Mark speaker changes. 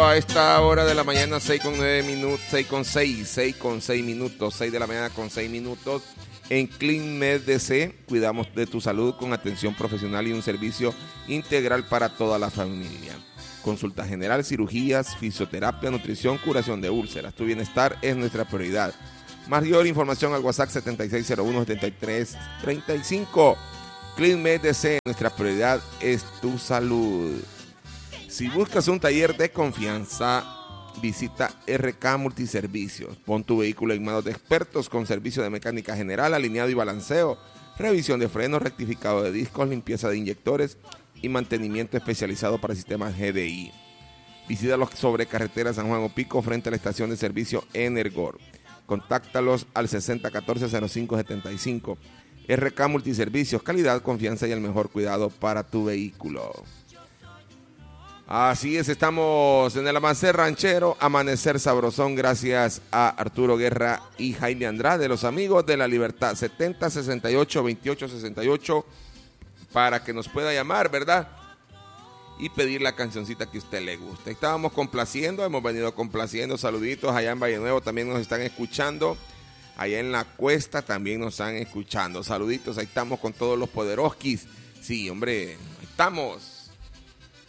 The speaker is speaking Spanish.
Speaker 1: a esta hora de la mañana, 6:06 minutos, 6 de la mañana con 6 minutos. En CleanMed DC cuidamos de tu salud con atención profesional y un servicio integral para toda la familia. Consulta general, cirugías, fisioterapia, nutrición, curación de úlceras. Tu bienestar es nuestra prioridad. Mayor información al WhatsApp 7601-7335. CleanMed DC, nuestra prioridad es tu salud. Si buscas un taller de confianza, visita RK Multiservicios. Pon tu vehículo en manos de expertos con servicio de mecánica general, alineado y balanceo, revisión de frenos, rectificado de discos, limpieza de inyectores y mantenimiento especializado para sistemas GDI. Visítalos sobre carretera San Juan Opico frente a la estación de servicio Energor. Contáctalos al 6014-0575. RK Multiservicios, calidad, confianza y el mejor cuidado para tu vehículo. Así es, estamos en el Amanecer Ranchero, Amanecer Sabrosón, gracias a Arturo Guerra y Jaime Andrade, los amigos de la Libertad, 7068-2868, para que nos pueda llamar, ¿verdad? Y pedir la cancioncita que a usted le guste. Estábamos complaciendo, hemos venido complaciendo, saluditos allá en Valle Nuevo, también nos están escuchando, allá en La Cuesta también nos están escuchando, saluditos, ahí estamos con todos los poderoskis, sí, hombre, estamos.